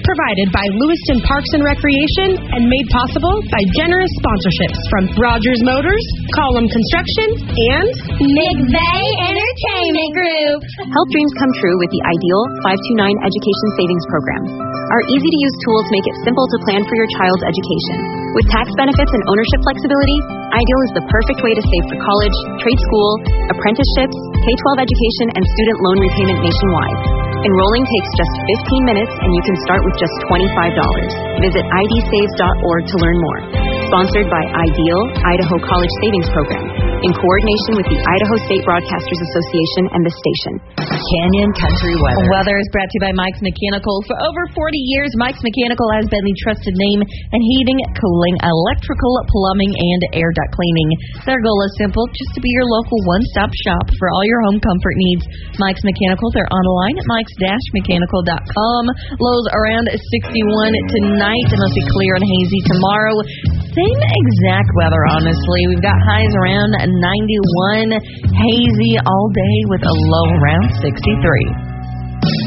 provided by Lewiston Parks and Recreation and made possible by generous sponsorships from Rogers Motors, Column Construction, and McVeigh Entertainment Group. Help dreams come true with the Ideal 529 Education Savings Program. Our easy-to-use tools make it simple to plan for your child's education. With tax benefits and ownership flexibility, Ideal is the perfect way to save for college, trade school, apprenticeships, K-12 education, and student loan repayment nationwide. Enrolling takes just 15 minutes, and you can start with just $25. Visit idsaves.org to learn more. Sponsored by Ideal, Idaho College Savings Program, in coordination with the Idaho State Broadcasters Association and the station. Canyon Country Weather. Weather is brought to you by Mike's Mechanical. For over 40 years, Mike's Mechanical has been the trusted name in heating, cooling, electrical, plumbing, and air duct cleaning. Their goal is simple, just to be your local one-stop shop for all your home comfort needs. Mike's Mechanical, they're online at mikes-mechanical.com. Lows around 61 tonight, and mostly clear and hazy tomorrow. Same exact weather, honestly. We've got highs around 91, hazy all day with a low around 63.